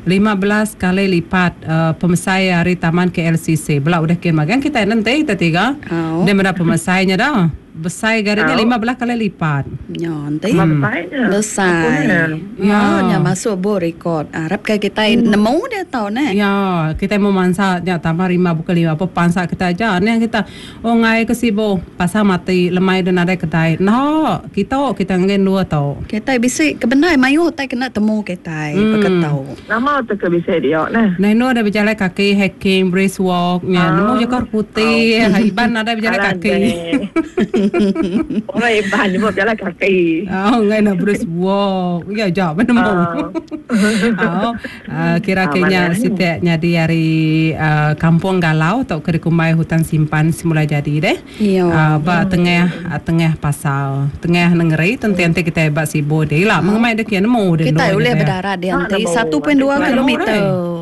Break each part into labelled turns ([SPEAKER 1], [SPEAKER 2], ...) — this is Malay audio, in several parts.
[SPEAKER 1] 15 kali lipat pemasai hari taman KLCC. Belah udah kian magang kita nanti tiga. Dia mana pemasainya dah. Besar garitnya 15 kali lipat.
[SPEAKER 2] Ya, nanti besar. Ya, masuk bo rekod. Arab kita nemu dia tahu ne.
[SPEAKER 1] Ya, kita mau mansa ya tambah 5 bukan 5 apa pansa kita aja. Ni kita ngai ke sibo pasal mati lemai dan ada kedai. Nah, kita ngen dua tahu.
[SPEAKER 2] Kita bisa kebenar mayu tai kena temu kita pakai tahu.
[SPEAKER 3] Nama tu ke bisa dia nah.
[SPEAKER 1] Nah, no ada berjalan kaki hiking, brisk walk, nya nemu jakar putih, iban ada berjalan kaki.
[SPEAKER 3] Orang iban ni buat jalan kaki.
[SPEAKER 1] Ngai nak brisk walk. Ya, jauh nemu. Kira-kira setiapnya di hari Kampung Galau atau Kerikumai Hutan Simpan semula jadi deh. Ba tengah pasal, tengah negeri tentu nanti kita buat sibo deh lah. Mengemai dek yang nemu deh.
[SPEAKER 2] Kita boleh berdarat dia nanti 1.2 kilometer.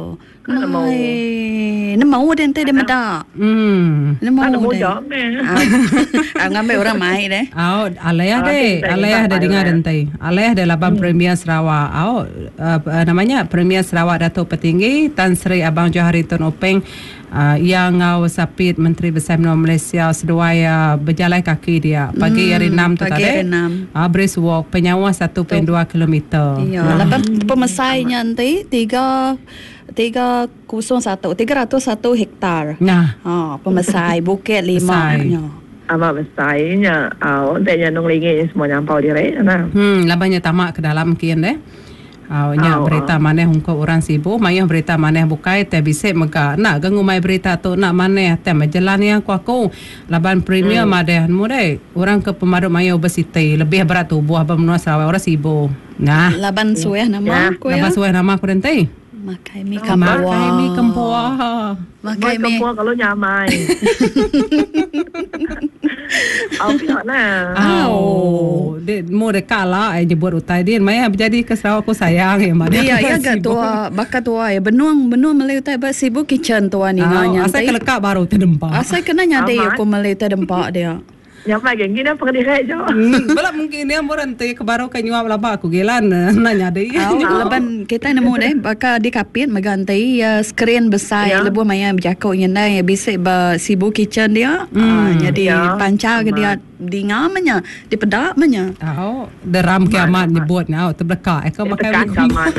[SPEAKER 2] Nemu dia nanti dia medak. Nemu dia. Ngambil orang mai deh.
[SPEAKER 1] Alayah dah dengar nanti. Alayah dah laban Premier Sarawak. Namanya Premier Sarawak Datuk Petinggi Tan Sri Abang Johari Tun Openg yang sapit Menteri Besar Menua Malaysia seduai berjalan kaki dia pagi hari 6 tu tadi. Brisk walk penyawa 1.2 kilometer.
[SPEAKER 2] Ya, lapan pemesainya nanti 301 hektar.
[SPEAKER 1] Nah,
[SPEAKER 2] pemesai Bukit 5.
[SPEAKER 3] Amat besarnya. Untuk yang nonglingi semua nyampau diri.
[SPEAKER 1] Labanya tamak ke dalam kian deh. Berita mana hungkau orang sibuk, mayah berita mana bukai teh bisa mega. Nak ganggu mai berita tu nak mana teh majalan yang aku laban premier madeh mudai. Orang ke pemaduk mayah obesiti lebih berat tubuh abang Menua Sarawak orang sibuk. Nah,
[SPEAKER 2] laban sueh nama aku ya.
[SPEAKER 1] Laban sueh nama aku nanti.
[SPEAKER 2] Makai mi kempua.
[SPEAKER 3] Makai mi kempua kalau nyamai. Pihak nah.
[SPEAKER 1] Dia mau dekat lah. Jebut utai dia. Maya berjadi ke Sarawak aku sayang.
[SPEAKER 2] Iya, agak tua. Bakat tua ya. Benung Malay utai sibuk kitchen tua ni.
[SPEAKER 1] Asal kelekak baru terdempak.
[SPEAKER 2] Asal kena nyadai aku Malay terdempak dia.
[SPEAKER 3] Nyamai genggi dia pengen dikai je.
[SPEAKER 1] Bala mungkin dia berhenti ke baru ke nyuap laba aku gelan nanya deh.
[SPEAKER 2] Leban kita nemu deh bakal dikapit mengganti skrin besar lebu maya berjakau nyenda ya bisa sibuk kitchen dia. Jadi pancar ke dia di ngamanya, di pedaknya.
[SPEAKER 1] Deram kiamat nyebutnya terdekat. Kau makan
[SPEAKER 3] kiamat.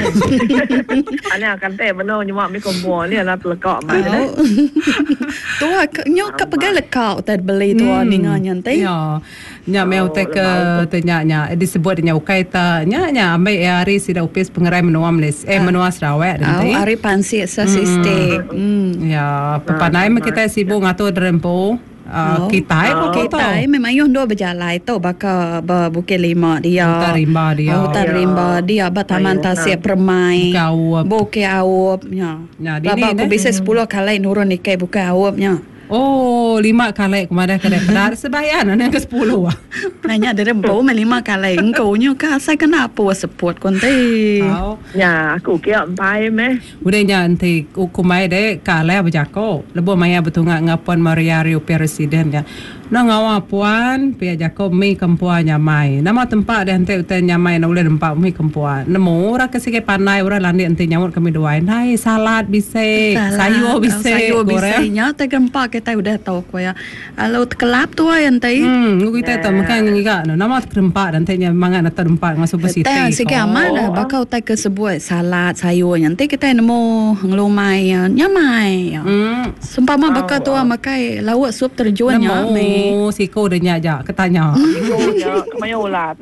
[SPEAKER 3] Ana akan teh benar nyuap mi kompor ni lah terdekat mana.
[SPEAKER 2] Tua nyok pegai lekau tadi beli tua ningannya teh.
[SPEAKER 1] Ya, meu tek tanya disebut nya ukai ta nya ambil hari sida upis pengerai menua Malaysia menua Sarawak nanti.
[SPEAKER 2] Hari pansi sasiste.
[SPEAKER 1] Ya, pepanai kita sibuk ngatur rempo. Kita
[SPEAKER 2] memang yang dua berjalan itu bakal Bukit 5 dia. Hutan rimba dia Taman Tasik Permai. Bukit Awup. Bapa aku bisa 10 kali nurun ikai Bukit Awupnya.
[SPEAKER 1] 5 kali kemarin kedai sebayan yang ke 10
[SPEAKER 2] nanya dari empau 5 kali engkau nyuka saya kenapa support konti
[SPEAKER 3] ya aku kira empai meh
[SPEAKER 1] udahnya nanti kumai deh kali berjako lebo maya betul ngapon Maria Rio Presiden ya ngawa puan pia jako mi kempuan nyamai nama tempat deh nanti utai nyamai na boleh tempat mi kempuan nemu orang kesike panai orang landi nanti nyamut kami doain hai salad bisa sayur bisa
[SPEAKER 2] nya teh gempa kita udah tahu ko ya kalau kelap tu yang tadi
[SPEAKER 1] kita tahu makan ngiga nama tempat nanti mangan atau tempat ngasuh besiti
[SPEAKER 2] teh sikit aman dah bakal utai ke sebuah salad sayur nanti kita nemu ngelumai nyamai seumpama bakal tu makai lawak sup terjunnya
[SPEAKER 1] siko dah nyak ketanya.
[SPEAKER 3] Siko nyak kemana ulat.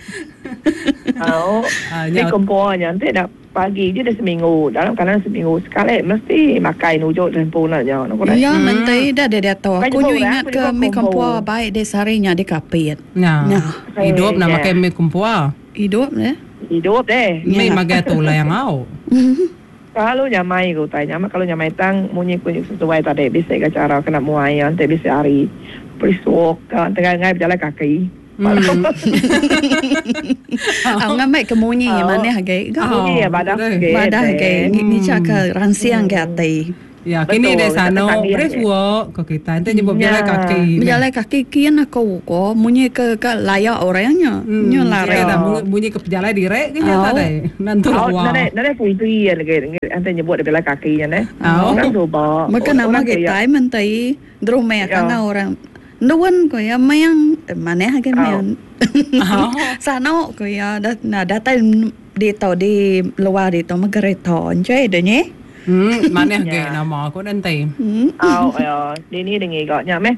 [SPEAKER 3] Ni kompornya nanti dah pagi je dah seminggu. Dalam keadaan seminggu sekali mesti makai nujuk dan punanya.
[SPEAKER 2] Ya, nanti dah dia tahu. Aku ingat ke mi kompor baik dia seharinya di kapit.
[SPEAKER 1] Hidup nak makan mi kompor.
[SPEAKER 2] Hidup deh.
[SPEAKER 3] Hidup deh.
[SPEAKER 1] Mi magai tu lah yang au.
[SPEAKER 3] Kalau nyamai aku tanya, kalau nyamai tang munyi kunjuk sesuai tadi bisa ke cara kena muai nanti bisa hari perisok tengah ngai berjalan kaki.
[SPEAKER 2] Ngamai kemunyi mana hagai?
[SPEAKER 3] Ya badah
[SPEAKER 2] hagai. Ni cakap ransiang ke atai.
[SPEAKER 1] Ya, kini deh sana breastwork kok kita ente nyebut berjalan kaki.
[SPEAKER 2] Berjalan kaki kian aku kok munyi ke layak orangnya. Nyo lari.
[SPEAKER 1] Munyi ke berjalan direk ke nyata deh. Nanti lawa.
[SPEAKER 3] Nade pui lagi ente nyebut berjalan kakinya nih. Kan coba.
[SPEAKER 2] Maka nama kita mentai drummer kan orang. Nuan ko ya mayang mana hagen mayan. Sana ko ya datang dito di luar dito magareton chơi deh nye.
[SPEAKER 1] Mana hagen nama aku nanti.
[SPEAKER 3] Ini dengi kok nyame.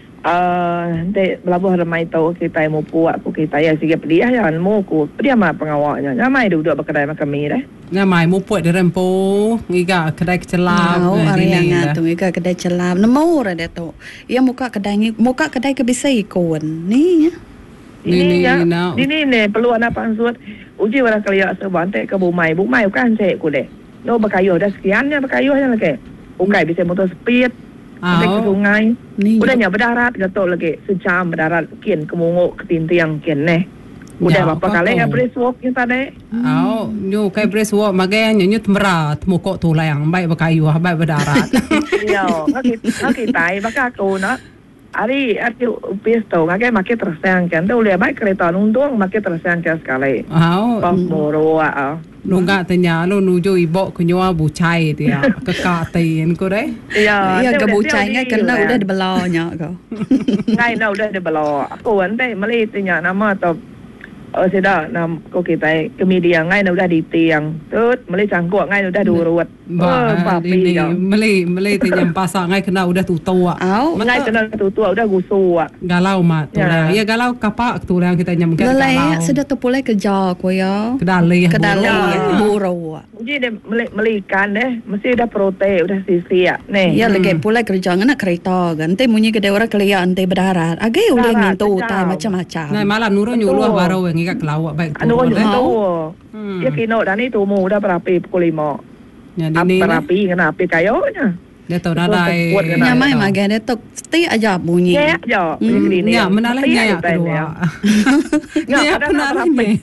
[SPEAKER 3] Nanti pelabuhan ramai tahu kita mau puak kita ya sih dia ya mau dia mah pengawalnya. Nyamai duduk berkedai makan mie deh.
[SPEAKER 1] Nyamai mau puak di rempo, ngiga kedai celap.
[SPEAKER 2] Area ngatu ngiga kedai celap. Nemu ada tu. Ya muka kedai ke bisa ikon. Ni.
[SPEAKER 3] Ini nih perlu anak pansut. Uji orang kalian sebante ke bumai kan cek ku deh. No berkayu dah sekiannya berkayu aja lagi. Ukai bisa motor speed. Sampai ke sungai. Udah nyampe darat gatot lagi. Sejam berdarat kian kemunguk ketintiang kian neh. Udah berapa kali ya breastwork yang tadi?
[SPEAKER 1] Nyu kayak breastwork makanya nyu merat mukok tu lah yang baik berkayu baik berdarat.
[SPEAKER 3] Iya, kita bakal aku nak. Ari pisto ngake makin tersayang kan tu boleh baik kereta nundung makin tersayang sekali. Pas moro
[SPEAKER 1] nunggak tanya lo nuju ibu kenyua bucai dia kekatain ko deh.
[SPEAKER 2] Iya ke bucainya kena udah dibelanya kau.
[SPEAKER 3] Ngai na udah dibelau. Aku ante meli tanya nama atau seda nam ko kita kemedia ngai na udah di tiang. Tut meli cangkuk ngai udah durut.
[SPEAKER 1] Papi meli tanya pasang ngai kena udah tutua.
[SPEAKER 3] Ngai kena tutua udah gusu.
[SPEAKER 1] Galau mat tu lah. Ya galau kapak tu lah kita nyam galau.
[SPEAKER 2] Lelai sudah tu pulai kerja ko ya.
[SPEAKER 1] Kedali
[SPEAKER 2] buru.
[SPEAKER 3] Jadi dia meli ikan deh mesti udah protein udah sisi ya. Nih.
[SPEAKER 2] Ya lagi pulai kerja ngana kereta kan. Ante munyi kedai orang kelian ante berdarat. Agai udah ngintu tai macam-macam.
[SPEAKER 1] Nah malam nurun nyuluh baru ngiga kelawak baik tu.
[SPEAKER 3] Anu nyu ya kino dan itu mu udah berapi pukul 5. Apa berapi kena api kayonya.
[SPEAKER 1] Dia tahu nadai.
[SPEAKER 2] Nyamai magen dia tu seti aja bunyi.
[SPEAKER 3] Ya aja.
[SPEAKER 1] Ya menalahnya ya kedua. Ya menalahnya.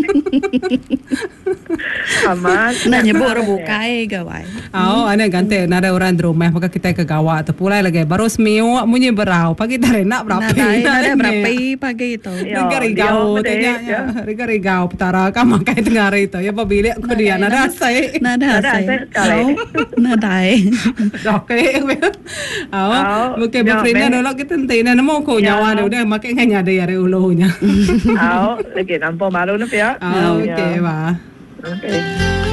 [SPEAKER 3] Aman.
[SPEAKER 2] Nah nyebut rebukai gawai.
[SPEAKER 1] Ane ganti nada orang di rumah maka kita ke gawat tu pulai lagi baru seminggu munyi berau pagi dah nak berapi.
[SPEAKER 2] Nada berapi pagi itu.
[SPEAKER 1] Rigau tanya. Rigau petara kamu makai tengah hari itu. Ya pabilik aku dia nada saya.
[SPEAKER 2] Nada.
[SPEAKER 1] Okay, bukan berfriendnya dulu kita tina namo ko nyawa udah makai nganya ada ya ulunya.
[SPEAKER 3] Lagi nampak malu nak ya.
[SPEAKER 1] Okay, ba.
[SPEAKER 3] Okay.